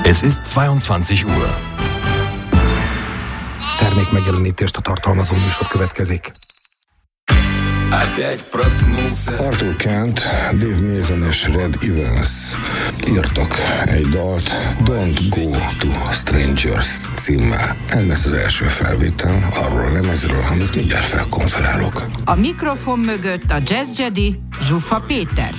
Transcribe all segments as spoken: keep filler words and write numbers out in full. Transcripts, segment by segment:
Es ist zweiundzwanzig Uhr. Termék megjelenítést a tartalmazó műsor következik. Arthur Kent, Dave Mason és Red Evans írtak egy dalt, Don't Go to Strangers címmel. Ez lesz az első felvétel arról a lemezről, amit mindjárt felkonferálok. A mikrofon mögött a Jazz Jedi, Zsuffa Péter.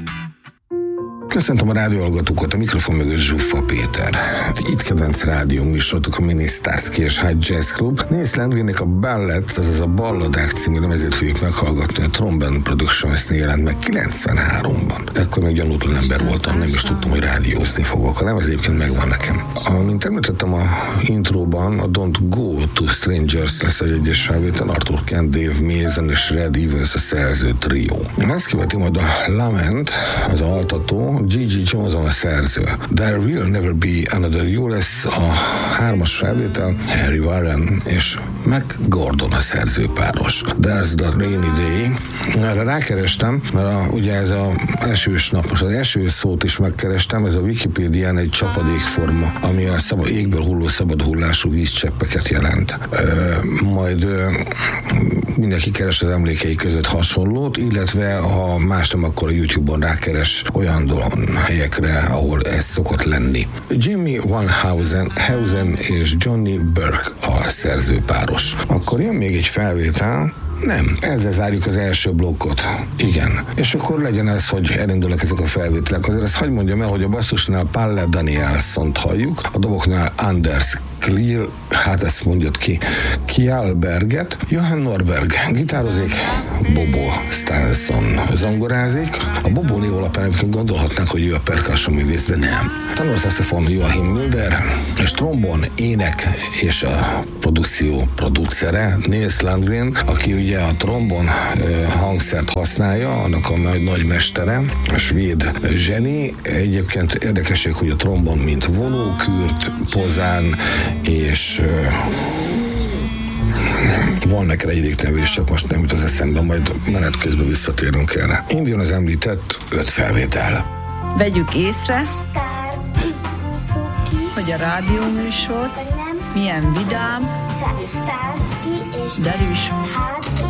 Köszöntöm a rádióhallgatókat, a mikrofon mögött Zsuffa Péter. Itt kedvenc rádió műsorotok a Mini Starsky és High Jazz Club. Nézd Landgrennek a Ballads, azaz a Balladák című lemezét fogjuk meghallgatni, a Trombone Productions-nél jelent meg kilencvenháromban. Ekkor még gyanútlan ember voltam, nem is tudtam, hogy rádiózni fogok. A lemez egyébként megvan nekem. Amint említettem a intróban, a Don't Go to Strangers lesz egy egyes felvétel, Arthur Kent, Dave Mason és Red Evans a szerző trió. Ezt követi majd a Lament, az altató, G G Johnson a szerző. There Will Never Be Another You lesz a hármas felvétel, Harry Warren és Mac Gordon a szerzőpáros. There's the Rainy Day. Erre rákerestem, mert a, ugye ez az esős nap, most az eső szót is megkerestem, ez a Wikipédián egy csapadékforma, ami a szab- égből hulló szabad hullású vízcseppeket jelent. Ö, majd ö, mindenki keres az emlékei között hasonlót, illetve ha más nem, akkor a YouTube-on rákeres olyan dolog, helyekre, ahol ez szokott lenni. Jimmy Van Heusen, Heusen és Johnny Burke a szerzőpáros. Akkor jön még egy felvétel. Nem, ezzel zárjuk az első blokkot. Igen. És akkor legyen ez, hogy elindulnak ezek a felvételek. Azért ezt hadd mondjam el, hogy a basszusnál Palle Danielsson-t halljuk, a doboknál Anders Klier, hát ezt mondjad ki, Kjellberget, Johan Norberg gitározik, Bobo Stenson zongorázik. A Bobo név alapján egyébként gondolhatnánk, hogy ő a percussion művész, de nem. Tenor-szaxofon Joachim Milder, és trombon, ének és a produkció producere Nils Landgren, aki ugye a trombon hangszert használja, annak a nagy, nagy mestere, a svéd zseni. Egyébként érdekesség, hogy a trombon mint vonókürt, pozán, és uh, van neked egyik nevű, és csak most nem jut az eszembe, majd menet közben visszatérünk erre. Induljon az említett öt felvétel. Vegyük észre, hogy a rádióműsor milyen vidám, derűs